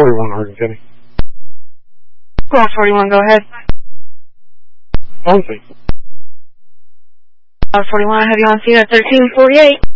41 Hardin County. Call 41, go ahead. On scene. 41, I have you on scene at 1348.